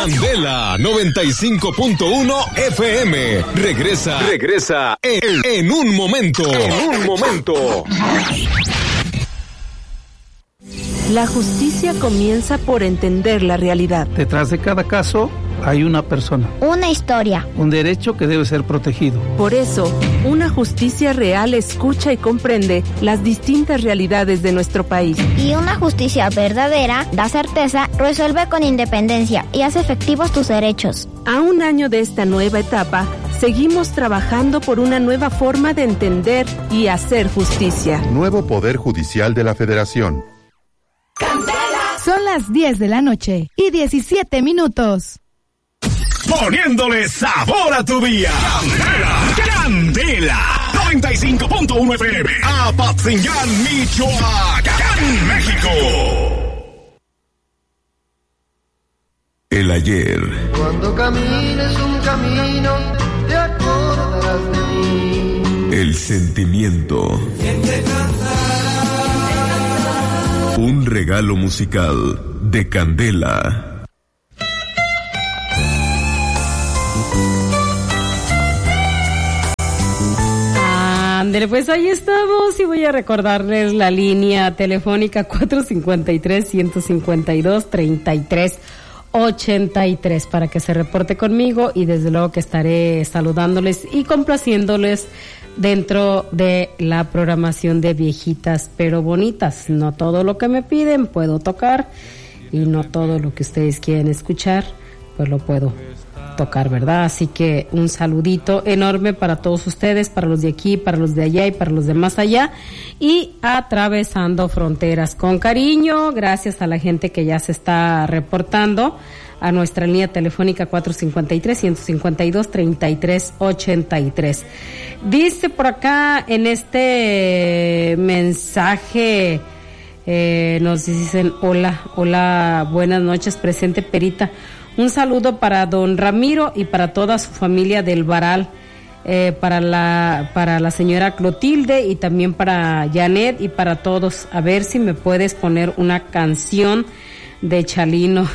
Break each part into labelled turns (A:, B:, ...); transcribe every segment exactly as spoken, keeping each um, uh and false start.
A: Candela noventa y cinco punto uno F M. Regresa, regresa en, en un momento. En un momento.
B: La justicia comienza por entender la realidad.
C: Detrás de cada caso hay una persona.
D: Una historia.
C: Un derecho que debe ser protegido.
B: Por eso, una justicia real escucha y comprende las distintas realidades de nuestro país.
D: Y una justicia verdadera da certeza, resuelve con independencia y hace efectivos tus derechos.
B: A un año de esta nueva etapa, seguimos trabajando por una nueva forma de entender y hacer justicia.
E: Nuevo Poder Judicial de la Federación.
F: Son las diez de la noche y diecisiete minutos.
A: Poniéndole sabor a tu día. Candela, Candela, noventa y cinco punto uno F M. Apatzingán, Michoacán, México. El ayer.
G: Cuando camines un camino, te acordarás de mí.
A: El sentimiento.
G: Siempre cantará.
A: Un regalo musical de Candela.
H: Ándale, pues ahí estamos y voy a recordarles la línea telefónica cuatro cinco tres, uno cinco dos, tres tres ocho tres para que se reporte conmigo y desde luego que estaré saludándoles y complaciéndoles dentro de la programación de Viejitas pero Bonitas. No todo lo que me piden puedo tocar y no todo lo que ustedes quieren escuchar pues lo puedo tocar, ¿verdad? Así que un saludito enorme para todos ustedes, para los de aquí, para los de allá y para los de más allá, y atravesando fronteras con cariño, gracias a la gente que ya se está reportando a nuestra línea telefónica cuatro cinco tres, uno cinco dos, tres tres ocho tres. Dice por acá en este mensaje, eh, nos dicen hola, hola, buenas noches, presente Perita. Un saludo para don Ramiro y para toda su familia del Varal, eh, para la para la señora Clotilde y también para Janet y para todos. A ver si me puedes poner una canción de Chalino,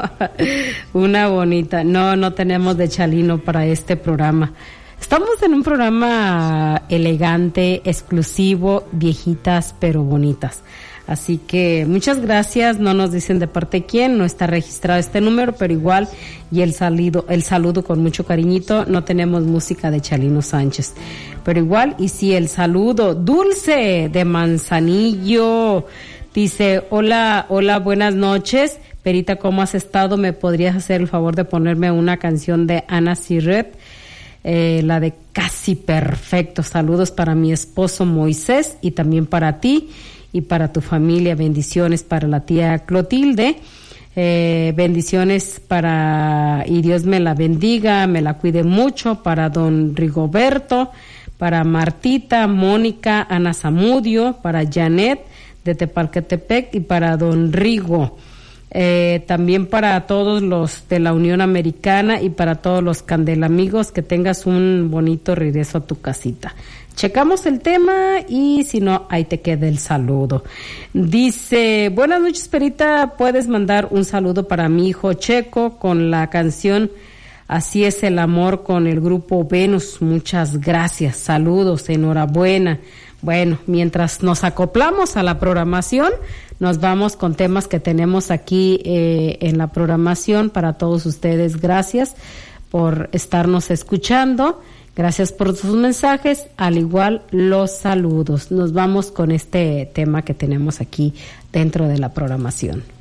H: una bonita. No, no tenemos de Chalino para este programa. Estamos en un programa elegante, exclusivo, viejitas pero bonitas. Así que muchas gracias, no nos dicen de parte de quién, no está registrado este número, pero igual, y el saludo, el saludo con mucho cariñito, no tenemos música de Chalino Sánchez, pero igual, y sí, el saludo, Dulce de Manzanillo, dice, hola, hola, buenas noches, Perita, ¿cómo has estado? ¿Me podrías hacer el favor de ponerme una canción de Ana Sirret? Eh, la de Casi Perfecto, saludos para mi esposo Moisés y también para ti, y para tu familia, bendiciones para la tía Clotilde, eh, bendiciones para, y Dios me la bendiga, me la cuide mucho, para don Rigoberto, para Martita, Mónica, Ana Zamudio, para Janet de Tepalcatepec y para don Rigo, eh, también para todos los de la Unión Americana y para todos los candelamigos, que tengas un bonito regreso a tu casita. Checamos el tema y si no, ahí te queda el saludo. Dice, buenas noches, Perita, puedes mandar un saludo para mi hijo Checo con la canción Así es el amor con el grupo Venus. Muchas gracias, saludos, enhorabuena. Bueno, mientras nos acoplamos a la programación, nos vamos con temas que tenemos aquí eh, en la programación para todos ustedes. Gracias por estarnos escuchando. Gracias por sus mensajes, al igual los saludos. Nos vamos con este tema que tenemos aquí dentro de la programación.